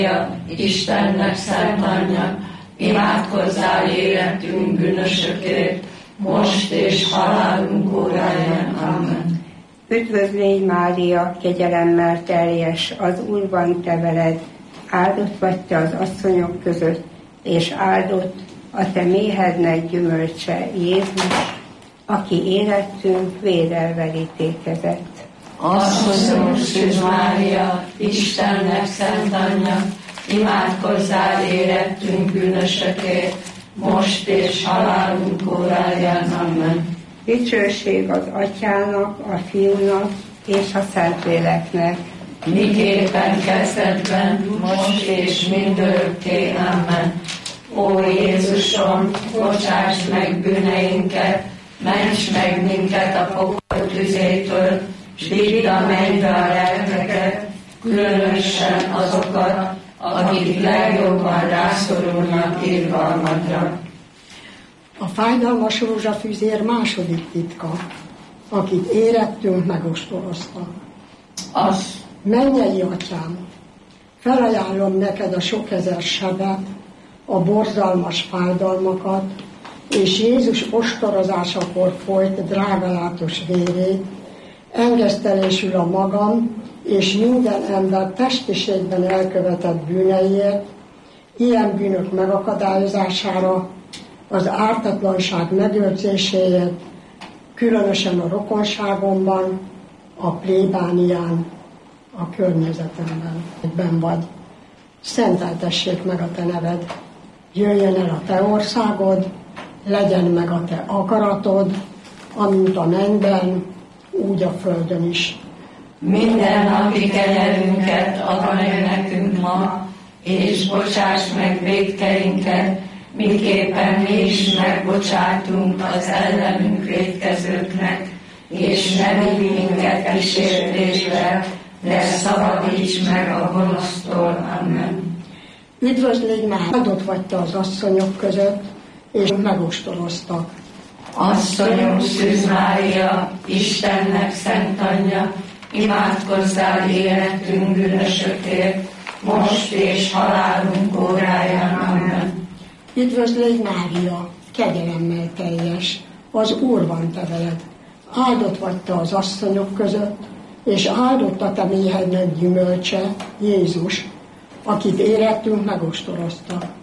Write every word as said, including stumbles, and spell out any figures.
Istennek szent anyja, imádkozzál életünk bűnösökért, most és halálunk óráján. Amen. Üdvözlégy Mária, kegyelemmel teljes, az Úr van te veled, áldott vagy te az asszonyok között, és áldott a te méhednek gyümölcse, Jézus, aki életünk védelvel ítékezett. Asszonyom Szűz Mária, Istennek szent anyja, imádkozzál érettünk bűnösökért, most és halálunk óráján. Amen. Dicsőség az Atyának, a Fiúnak és a Szentléleknek. Miképpen kezdetben, most és mindörökké. Amen. Ó Jézusom, bocsáss meg bűneinket, ments meg minket a pokol tüzétől, s vidd a mennybe a lelkeket, különösen azokat, akik legjobban rászorulnak irgalmadra. A fájdalmas rózsafüzér második titka, akit érettünk megostoroztak. Az. Mennyei Atyám, felajánlom neked a sok ezer sebet, a borzalmas fájdalmakat, és Jézus ostorozásakor folyt drágalátos vérét, engesztelésül a magam és minden ember testiségben elkövetett bűneiért, ilyen bűnök megakadályozására, az ártatlanság megőrzéséért, különösen a rokonságomban, a plébánián, a környezetemben. Egyben vagy. Szenteltessék meg a te neved, jöjjön el a te országod, legyen meg a te akaratod, amint a mennyben, úgy a földön is. Minden napi kenyerünket add meg nekünk ma, és bocsáss meg vétkeinket, miképpen mi is megbocsátunk az ellenünk vétkezőknek, és ne vigy minket kísértésbe, de szabadíts meg a gonosztól. Amen. Üdvözlégy már, áldott vagy te az asszonyok között, és megostoroztak. Asszonyom Szűz Mária, Istennek szent anyja, imádkozzál életünk bűnösökért, most és halálunk óráján. Amen. Üdvözlégy Mária, kegyelemmel teljes, az Úr van te veled. Áldott vagy te az asszonyok között, és áldott a te méhednek gyümölcse, Jézus, akit érettünk megostoroztak.